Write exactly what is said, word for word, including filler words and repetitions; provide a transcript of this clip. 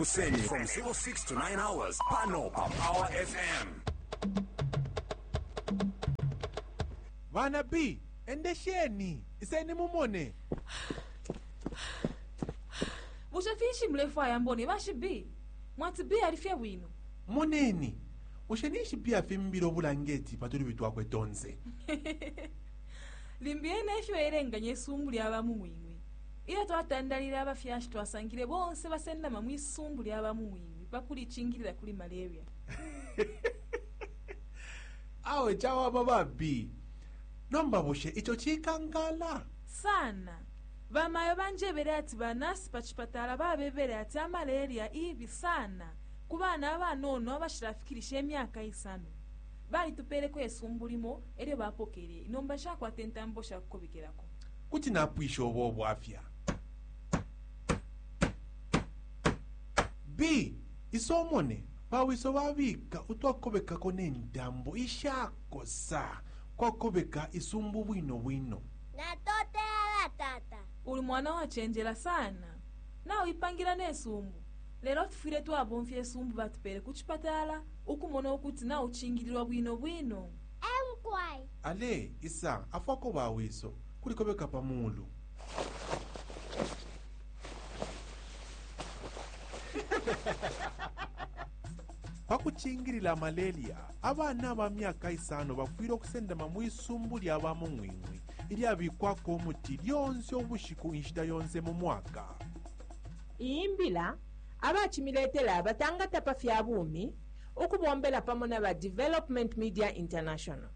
Kuseni from zero six to nine hours. Pano pa Power F M. Vana B, endesheni. Iseni mumone. Ushafishi mrefu ayambone bashi B. Mwati B alifia wino. Moneni. Ushenishi pia fimbiro bulangeti paturi bitu akwe tonze. Limbiene efyo erenganye sumbuli abamu mwimwi. Ila twatandalira abafyashi twasangire bonse basenda mamwi sumbuli abamu mwimwi bakuli chingirira kuli malaria. Awe chawa baba B. Nomba bushe icho chikangala. Sana. Bamayo banje berati banasi pachipatala babebere ati malaria ibi sana. Kubana abanono abashirafikirisha emyaka isano. Bali tupere kwesumbulimo ere bapokere nomba shakwa tentambo shakubikerako. Kuti napwisho obo bwafya. B, isomone bawiso babika utwakobeka kone ndambo ishako sa kwakobeka isumbu bwino bwino. Natote ala tata. Uli mwana wachenjera sana. Na uipangira nesumbu. Lero tufire twabomfye esumbu batupere kuchipatala ukumona okuti na uchingirirwa bwino bwino. Enkwai. Ale isa afako bawiso kulikobeka pamulu. Pakuchingirira malaria abana ba myaka isano bafwira okusenda mamwisumbu lyabamu mwimwi ili abikwako omuti lyonse obushiku inshida yonse mu mwaka. Imbila abachimiletela batangata pafya bumi ukubombela pamona ba Development Media International.